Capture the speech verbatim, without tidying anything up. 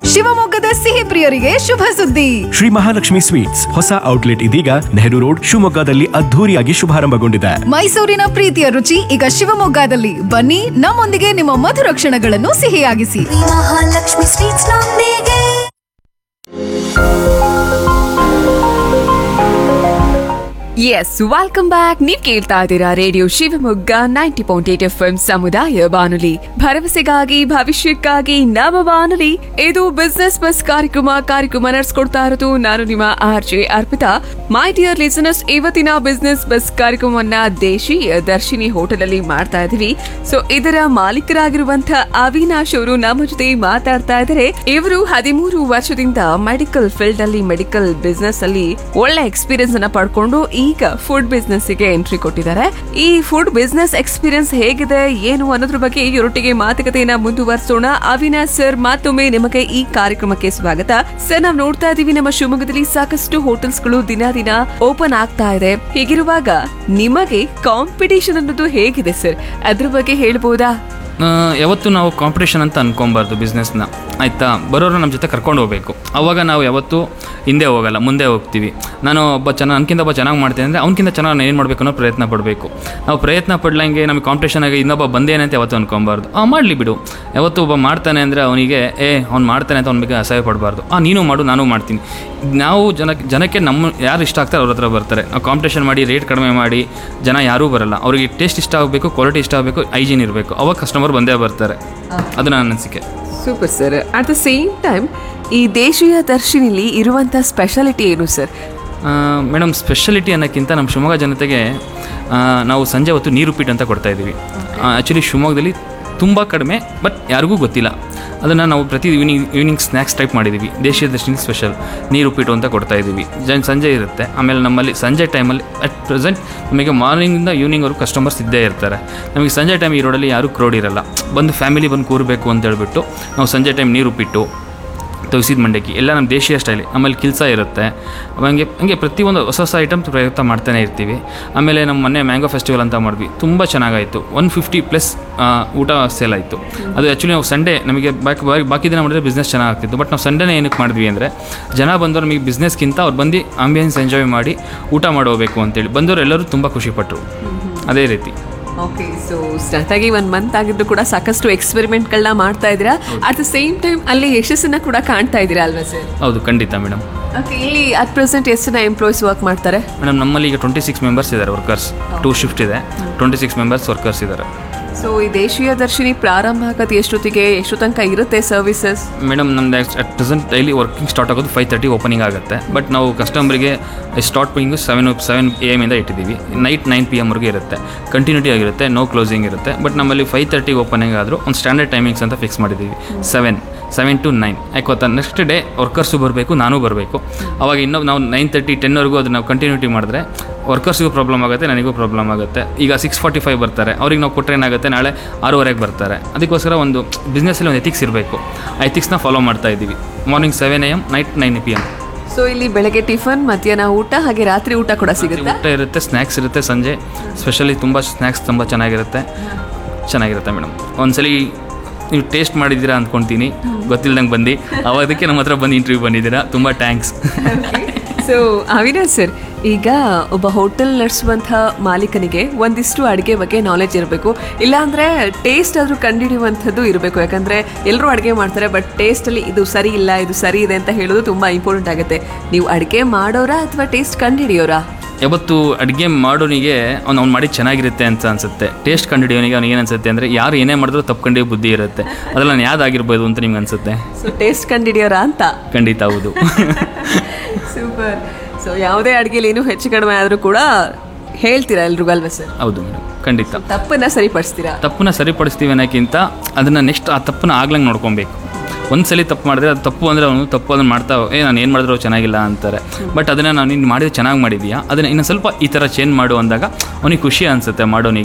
ಶಿವಮೊಗ್ಗದ ಸಿಹಿ ಪ್ರಿಯರಿಗೆ ಶುಭ ಸುದ್ದಿ. ಶ್ರೀ ಮಹಾಲಕ್ಷ್ಮಿ ಸ್ವೀಟ್ಸ್ ಹೊಸ ಔಟ್ಲೆಟ್ ಇದೀಗ ನೆಹರು ರೋಡ್ ಶಿವಮೊಗ್ಗದಲ್ಲಿ ಅದ್ಧೂರಿಯಾಗಿ ಶುಭಾರಂಭಗೊಂಡಿದೆ. ಮೈಸೂರಿನ ಪ್ರೀತಿಯ ರುಚಿ ಈಗ ಶಿವಮೊಗ್ಗದಲ್ಲಿ. ಬನ್ನಿ, ನಮ್ಮೊಂದಿಗೆ ನಿಮ್ಮ ಮಧುರ ಕ್ಷಣಗಳನ್ನು ಸಿಹಿಯಾಗಿಸಿ. ಮಹಾಲಕ್ಷ್ಮಿ ಸ್ವೀಟ್ಸ್ ನೊಂದಿಗೆ. S, welcome back. ನೀವ್ ಕೇಳ್ತಾ ಇದ್ದೀರಾ radio Shivamogga ninety point eight F M ಸಮುದಾಯ ಬಾನುಲಿ, ಭರವಸೆಗಾಗಿ ಭವಿಷ್ಯಕ್ಕಾಗಿ ನಮ್ಮ ಬಾನುಲಿ. ಇದು ಬಿಸ್ನೆಸ್ ಬಸ್ ಕಾರ್ಯಕ್ರಮ ಕಾರ್ಯಕ್ರಮ ನಡೆಸ್ಕೊಡ್ತಾ ಇರೋದು ನಾನು ನಿಮ್ಮ R J Arpita. My dear listeners, ಇವತ್ತಿನ ಬಿಸ್ನೆಸ್ ಬಸ್ ಕಾರ್ಯಕ್ರಮವನ್ನ ದೇಶಿ ದರ್ಶಿನಿ ಹೋಟೆಲ್ ಅಲ್ಲಿ ಮಾಡ್ತಾ ಇದೀವಿ. ಸೊ ಇದರ ಮಾಲೀಕರಾಗಿರುವಂತಹ ಅವಿನಾಶ್ ಅವರು ನಮ್ಮ ಜೊತೆ ಮಾತಾಡ್ತಾ ಇದ್ದಾರೆ. ಇವರು ಹದಿಮೂರು ವರ್ಷದಿಂದ ಮೆಡಿಕಲ್ ಫೀಲ್ಡ್ ಅಲ್ಲಿ ಮೆಡಿಕಲ್ ಬಿಸ್ನೆಸ್ ಅಲ್ಲಿ ಒಳ್ಳೆ ಎಕ್ಸ್ಪೀರಿಯನ್ಸ್ ಅನ್ನ ಪಡ್ಕೊಂಡು ಈಗ ಫುಡ್ ಬಿಸ್ನೆಸ್ ಗೆ ಎಂಟ್ರಿ ಕೊಟ್ಟಿದ್ದಾರೆ. ಈ ಫುಡ್ ಬಿಸ್ನೆಸ್ ಎಕ್ಸ್ಪೀರಿಯನ್ಸ್ ಹೇಗಿದೆ ಏನು ಅನ್ನೋದ್ರ ಬಗ್ಗೆ ಇವರೊಟ್ಟಿಗೆ ಮಾತುಕತೆಯನ್ನ ಮುಂದುವರಿಸೋಣ. ಅವಿನಾಶ್ ಸರ್, ಮತ್ತೊಮ್ಮೆ ನಿಮಗೆ ಈ ಕಾರ್ಯಕ್ರಮಕ್ಕೆ ಸ್ವಾಗತ. ಸರ್, ನಾವು ನೋಡ್ತಾ ಇದೀವಿ ನಮ್ಮ ಶಿವಮೊಗ್ಗದಲ್ಲಿ ಸಾಕಷ್ಟು ಹೋಟೆಲ್ಸ್ ಗಳು ದಿನ ದಿನ ಓಪನ್ ಆಗ್ತಾ ಇದೆ. ಹೀಗಿರುವಾಗ ನಿಮಗೆ ಕಾಂಪಿಟೇಷನ್ ಅನ್ನೋದು ಹೇಗಿದೆ ಸರ್? ಅದ್ರ ಬಗ್ಗೆ ಹೇಳ್ಬೋದಾ? ಯಾವತ್ತು ನಾವು ಕಾಂಪಿಟೇಷನ್ ಅಂತ ಅನ್ಕೊಬಾರ್ದು ಬಿಸ್ನೆಸ್ನ, ಆಯಿತಾ. ಬರೋರು ನಮ್ಮ ಜೊತೆ ಕರ್ಕೊಂಡು ಹೋಗಬೇಕು. ಅವಾಗ ನಾವು ಯಾವತ್ತೂ ಹಿಂದೆ ಹೋಗಲ್ಲ, ಮುಂದೆ ಹೋಗ್ತೀವಿ. ನಾನು ಒಬ್ಬ ಚೆನ್ನಾಗಿ ನನಗಿಂತ ಒಬ್ಬ ಚೆನ್ನಾಗಿ ಮಾಡ್ತೇನೆ ಅಂದರೆ ಅವ್ನಿಗಿಂತ ಚೆನ್ನಾಗಿ ನಾನು ಏನು ಮಾಡಬೇಕು ಅನ್ನೋ ಪ್ರಯತ್ನ ಪಡಬೇಕು. ನಾವು ಪ್ರಯತ್ನ ಪಡ್ಲಂಗೆ ನಮಗೆ ಕಾಂಪಿಟೇಷನ್ ಆಗಿ ಇನ್ನೊಬ್ಬ ಬಂದೇನೆ ಅಂತ ಯಾವತ್ತೂ ಅನ್ಕೊಬಾರ್ದು. ಆ ಮಾಡಲಿ ಬಿಡು, ಯಾವತ್ತು ಒಬ್ಬ ಮಾಡ್ತಾನೆ ಅಂದರೆ ಅವನಿಗೆ ಏ ಅವ್ನು ಮಾಡ್ತಾನೆ ಅಂತ ಅವ್ನ ಬಗ್ಗೆ ಅಸಹ್ಯ ಪಡಬಾರ್ದು. ಆ ನೀನು ಮಾಡು, ನಾನು ಮಾಡ್ತೀನಿ. ನಾವು ಜನಕ್ಕೆ ಜನಕ್ಕೆ ನಮ್ಮ ಯಾರು ಇಷ್ಟ ಆಗ್ತಾರೆ ಅವ್ರ ಹತ್ರ ಬರ್ತಾರೆ. ನಾವು ಕಾಂಪಿಟೇಷನ್ ಮಾಡಿ ರೇಟ್ ಕಡಿಮೆ ಮಾಡಿ ಜನ ಯಾರೂ ಬರಲ್ಲ. ಅವರಿಗೆ ಟೇಸ್ಟ್ ಇಷ್ಟ ಆಗಬೇಕು, ಕ್ವಾಲಿಟಿ ಇಷ್ಟ ಆಗಬೇಕು, ಹೈಜೀನ್ ಇರಬೇಕು. ಅವಾಗ ಕಸ್ಟಮರ್ ಬಂದೇ ಬರ್ತಾರೆ. ಅದು ನನ್ನ ಅನಿಸಿಕೆ. Super sir. At the same time ಈ ದೇಶೀಯ ದರ್ಶಿನಿಲಿ ಇರುವಂಥ ಸ್ಪೆಷಾಲಿಟಿ ಏನು ಸರ್? ಮೇಡಮ್, ಸ್ಪೆಷಾಲಿಟಿ ಅನ್ನೋಕ್ಕಿಂತ ನಮ್ಮ ಶಿವಮೊಗ್ಗ ಜನತೆಗೆ ನಾವು ಸಂಜೆ ಹೊತ್ತು ನೀರು ಉಪ್ಪಿಟ್ಟು ಅಂತ ಕೊಡ್ತಾಯಿದ್ದೀವಿ. ಆ್ಯಕ್ಚುಲಿ ಶಿವಮೊಗ್ಗದಲ್ಲಿ ತುಂಬ ಕಡಿಮೆ, ಬಟ್ ಯಾರಿಗೂ ಗೊತ್ತಿಲ್ಲ. ಅದನ್ನು ನಾವು ಪ್ರತಿ ಈವ್ನಿಂಗ್ ಈವ್ನಿಂಗ್ ಸ್ನ್ಯಾಕ್ಸ್ ಟೈಪ್ ಮಾಡಿದ್ದೀವಿ. ದೇಶೀಯ ದರ್ಶಿನಿ ಸ್ಪೆಷಲ್ ನೀರು ಉಪ್ಪಿಟ್ಟು ಅಂತ ಕೊಡ್ತಾಯಿದ್ದೀವಿ. ಜನ ಸಂಜೆ ಇರುತ್ತೆ. ಆಮೇಲೆ ನಮ್ಮಲ್ಲಿ ಸಂಜೆ ಟೈಮಲ್ಲಿ ಅಟ್ ಪ್ರೆಸೆಂಟ್ ನಮಗೆ ಮಾರ್ನಿಂಗಿಂದ ಈವ್ನಿಂಗ್ವರೆಗೂ ಕಸ್ಟಮರ್ಸ್ ಇದ್ದೇ ಇರ್ತಾರೆ. ನಮಗೆ ಸಂಜೆ ಟೈಮ್ ಈ ರೋಡಲ್ಲಿ ಯಾರೂ ಕ್ರೌಡ್ ಇರಲ್ಲ. ಬಂದು ಫ್ಯಾಮಿಲಿ ಬಂದು ಕೂರಬೇಕು ಅಂತ ಹೇಳ್ಬಿಟ್ಟು ನಾವು ಸಂಜೆ ಟೈಮ್ ನೀರು ಉಪ್ಪಿಟ್ಟು, ತವಿಸಿದ ಮಂಡಕ್ಕಿ ಎಲ್ಲ ನಮ್ಮ ದೇಶೀಯ ಸ್ಟೈಲಿ. ಆಮೇಲೆ ಕಿಲ್ಸ ಇರುತ್ತೆ. ಹಂಗೆ ಹಂಗೆ ಪ್ರತಿಯೊಂದು ಹೊಸ ಹೊಸ ಐಟಮ್ ಪ್ರಯತ್ನ ಮಾಡ್ತಾನೆ ಇರ್ತೀವಿ. ಆಮೇಲೆ ನಮ್ಮ ಮೊನ್ನೆ ಮ್ಯಾಂಗೋ ಫೆಸ್ಟಿವಲ್ ಅಂತ ಮಾಡಿದ್ವಿ, ತುಂಬ ಚೆನ್ನಾಗಾಯಿತು. ಒನ್ ಫಿಫ್ಟಿ ಪ್ಲಸ್ ಊಟ ಸೇಲ್ ಆಯಿತು. ಅದು ಆ್ಯಕ್ಚುಲಿ ನಾವು ಸಂಡೇ ನಮಗೆ ಬಾಕಿ ಬಾಕಿ ದಿನ ಮಾಡಿದ್ರೆ ಬಿಸ್ನೆಸ್ ಚೆನ್ನಾಗ್ತಿತ್ತು. ಬಟ್ ನಾವು ಸಂಡೇನೇ ಏನಕ್ಕೆ ಮಾಡಿದ್ವಿ ಅಂದರೆ ಜನ ಬಂದವರು ನಮಗೆ ಬಿಸ್ನೆಸ್ಗಿಂತ ಅವ್ರು ಬಂದು ಆಂಬಿಯನ್ಸ್ ಎಂಜಾಯ್ ಮಾಡಿ ಊಟ ಮಾಡೋಬೇಕು ಅಂತೇಳಿ ಬಂದವರು ಎಲ್ಲರೂ ತುಂಬ ಖುಷಿಪಟ್ಟರು. ಅದೇ ರೀತಿ. ಓಕೆ, ಸೊ ಸ್ಟಾರ್ಟ್ ಆಗಿ ಒನ್ ಮಂತ್ ಆಗಿದ್ರು ಕೂಡ ಸಾಕಷ್ಟು ಎಕ್ಸ್ಪೆರಿಮೆಂಟ್ಗಳನ್ನ ಮಾಡ್ತಾ ಇದ್ದೀರಾ. ಅಟ್ ದ ಸೇಮ್ ಟೈಮ್ ಅಲ್ಲಿ ಯಶಸ್ಸನ್ನ ಕೂಡ ಕಾಣ್ತಾ ಇದ್ದೀರಾ ಅಲ್ವಾ ಸರ್? ಹೌದು, ಖಂಡಿತ ಮೇಡಮ್. ಓಕೆ, ಇಲ್ಲಿ ಅಟ್ ಪ್ರೆಸೆಂಟ್ ಎಷ್ಟು ಜನ ಎಂಪ್ಲಾಯ್ಸ್ ವರ್ಕ್ ಮಾಡ್ತಾರೆ? ಮೇಡಮ್, ನಮ್ಮಲ್ಲಿ ಈಗ ಟ್ವೆಂಟಿ ಸಿಕ್ಸ್ ಮೆಂಬರ್ಸ್ ಇದ್ದಾರೆ ವರ್ಕರ್ಸ್. ಟೂ ಶಿಫ್ಟ್ ಇದೆ, ಟ್ವೆಂಟಿ ಸಿಕ್ಸ್ ಮೆಂಬರ್ಸ್ ವರ್ಕರ್ಸ್ ಇದ್ದಾರೆ. ಸೊ ಈ ದೇಶೀಯ ದರ್ಶಿನಿ ಪ್ರಾರಂಭ ಆಗೋದು ಎಷ್ಟೊತ್ತಿಗೆ, ಎಷ್ಟು ತನಕ ಇರುತ್ತೆ ಸರ್ವಿಸಸ್? ಮೇಡಮ್, ನಮ್ದು at present daily working start ಆಗೋದು ಫೈವ್ ತರ್ಟಿ ಓಪನಿಂಗ್ ಆಗುತ್ತೆ. ಬಟ್ ನಾವು ಕಸ್ಟಮರ್ಗೆ start ping seven seven A M ಇಂದ ಇಟ್ಟಿದ್ದೀವಿ. ನೈಟ್ ನೈನ್ ಪಿ ಎಮ್ವರೆಗೆ ಇರುತ್ತೆ. ಕಂಟಿನ್ಯೂಟಿ ಆಗಿರುತ್ತೆ, ನೋ ಕ್ಲೋಸಿಂಗ್ ಇರುತ್ತೆ. ಬಟ್ ನಮ್ಮಲ್ಲಿ ಫೈವ್ ತರ್ಟಿಗೆ ಓಪನಿಂಗ್ ಆದರೂ ಒಂದು ಸ್ಟ್ಯಾಂಡರ್ಡ್ ಟೈಮಿಂಗ್ಸ್ ಅಂತ ಫಿಕ್ಸ್ ಮಾಡಿದ್ದೀವಿ. ಸೆವೆನ್ ಸೆವೆನ್ ಟು ನೈನ್ ಯಾಕೆ ಗೊತ್ತಾ, ನೆಕ್ಸ್ಟ್ ಡೇ ವರ್ಕರ್ಸು ಬರಬೇಕು, ನಾನು ಬರಬೇಕು. ಅವಾಗ ಇನ್ನೂ ನಾವು ನೈನ್ ತರ್ಟಿ ಟೆನ್ವರೆಗೂ ಅದು ನಾವು ಕಂಟಿನ್ಯೂಟಿ ಮಾಡಿದ್ರೆ ವರ್ಕರ್ಸ್ಗೂ ಪ್ರಾಬ್ಲಮ್ ಆಗುತ್ತೆ, ನನಗೂ ಪ್ರಾಬ್ಲಮ್ ಆಗುತ್ತೆ. ಈಗ ಸಿಕ್ಸ್ ಫಾರ್ಟಿ ಫೈವ್ ಬರ್ತಾರೆ, ಅವ್ರಿಗೆ ನಾವು ಕೊಟ್ಟರೆ ಏನಾಗುತ್ತೆ, ನಾಳೆ ಆರೂವರೆಗೆ ಬರ್ತಾರೆ. ಅದಕ್ಕೋಸ್ಕರ ಒಂದು ಬಿಸ್ನೆಸ್ಸಲ್ಲಿ ಒಂದು ಎಥಿಕ್ಸ್ ಇರಬೇಕು. ಆ ಎಥಿಕ್ಸ್ನ ಫಾಲೋ ಮಾಡ್ತಾ ಇದ್ದೀವಿ. Morning seven A M, night nine P M. So ಇಲ್ಲಿ ಬೆಳಗ್ಗೆ ಟಿಫನ್, ಮಧ್ಯಾಹ್ನ ಊಟ, ಹಾಗೆ ರಾತ್ರಿ ಊಟ ಕೂಡ ಸಿಗುತ್ತೆ. ಊಟ ಇರುತ್ತೆ, ಸ್ನ್ಯಾಕ್ಸ್ ಇರುತ್ತೆ. ಸಂಜೆ ಸ್ಪೆಷಲಿ ತುಂಬ ಸ್ನ್ಯಾಕ್ಸ್ ತುಂಬ ಚೆನ್ನಾಗಿರುತ್ತೆ ಚೆನ್ನಾಗಿರುತ್ತೆ ಮೇಡಮ್. ಒಂದ್ಸಲಿ ನೀವು ಟೇಸ್ಟ್ ಮಾಡಿದ್ದೀರಾ ಅಂದ್ಕೊಳ್ತೀನಿ, ಗೊತ್ತಿಲ್ಲದಂಗೆ ಬಂದು ಅವಾಗಕ್ಕೆ ನಮ್ಮ ಹತ್ರ ಬಂದು ಇಂಟರ್ವ್ಯೂ ಬಂದಿದ್ದೀರಾ. ತುಂಬ ಥ್ಯಾಂಕ್ಸ್. ಸೊ ಅವಿನಾಶ್ ಸರ್, ಈಗ ಒಬ್ಬ ಹೋಟೆಲ್ ನಡೆಸುವಂಥ ಮಾಲೀಕನಿಗೆ ಒಂದಿಷ್ಟು ಅಡುಗೆ ಬಗ್ಗೆ ನಾಲೆಜ್ ಇರಬೇಕು, ಇಲ್ಲಾಂದರೆ ಟೇಸ್ಟ್ ಆದರೂ ಕಂಡುಹಿಡಿಯುವಂಥದ್ದು ಇರಬೇಕು. ಯಾಕಂದರೆ ಎಲ್ಲರೂ ಅಡುಗೆ ಮಾಡ್ತಾರೆ, ಬಟ್ ಟೇಸ್ಟಲ್ಲಿ ಇದು ಸರಿ ಇಲ್ಲ, ಇದು ಸರಿ ಇದೆ ಅಂತ ಹೇಳೋದು ತುಂಬ ಇಂಪಾರ್ಟೆಂಟ್ ಆಗುತ್ತೆ. ನೀವು ಅಡುಗೆ ಮಾಡೋರಾ ಅಥವಾ ಟೇಸ್ಟ್ ಕಂಡುಹಿಡಿಯೋರಾ? ಯಾವತ್ತು ಅಡುಗೆ ಮಾಡೋನಿಗೆ ಅವ್ನು ಅವ್ನು ಮಾಡಿ ಚೆನ್ನಾಗಿರುತ್ತೆ ಅಂತ ಅನಿಸುತ್ತೆ. ಟೇಸ್ಟ್ ಕಂಡುಹಿಡಿಯೋನಿಗೆ ಅವ್ನಿಗೆ ಏನು ಅನಿಸುತ್ತೆ ಅಂದರೆ ಯಾರು ಏನೇ ಮಾಡಿದ್ರೂ ತಪ್ಪು ಕಂಡು ಬುದ್ಧಿ ಇರುತ್ತೆ. ಅದ್ರಲ್ಲಿ ನಾನು ಯಾವ್ದಾಗಿರ್ಬೋದು ಅಂತ ನಿಮ್ಗೆ ಅನಿಸುತ್ತೆ. ಸೊ ಟೇಸ್ಟ್ ಕಂಡುಹಿಡಿಯೋರಾ ಅಂತ? ಖಂಡಿತ ಹೌದು. ಸೂಪರ್. ಸೊ ಯಾವುದೇ ಅಡುಗೆಲಿ ಏನೂ ಹೆಚ್ಚು ಕಡಿಮೆ ಆದರೂ ಕೂಡ ಹೇಳ್ತೀರಾ ಎಲ್ರಿಗೂ ಅಲ್ವಾ ಸರ್? ಹೌದು ಮೇಡಮ್, ಖಂಡಿತ. ತಪ್ಪನ್ನ ಸರಿಪಡಿಸ್ತೀರಾ? ತಪ್ಪನ್ನ ಸರಿಪಡಿಸ್ತೀವಿ ಅನ್ನೋಕ್ಕಿಂತ ಅದನ್ನು ನೆಕ್ಸ್ಟ್ ಆ ತಪ್ಪನ್ನ ಆಗ್ಲಂಗೆ ನೋಡ್ಕೊಬೇಕು. ಒಂದು ಸಲ ತಪ್ಪು ಮಾಡಿದ್ರೆ ಅದು ತಪ್ಪು ಅಂದರೆ ಅವನು ತಪ್ಪು ಅದನ್ನು ಮಾಡ್ತಾ ಏ ನಾನು ಏನು ಮಾಡಿದ್ರು ಚೆನ್ನಾಗಿಲ್ಲ ಅಂತಾರೆ. ಬಟ್ ಅದನ್ನು ನಾನು ಇನ್ನು ಮಾಡಿದ್ರೆ ಚೆನ್ನಾಗಿ ಮಾಡಿದೀಯಾ, ಅದನ್ನು ಇನ್ನು ಸ್ವಲ್ಪ ಈ ಥರ ಚೇಂಜ್ ಮಾಡು ಅಂದಾಗ ಅವನಿಗೆ ಖುಷಿ ಅನಿಸುತ್ತೆ ಮಾಡೋನಿಗೆ.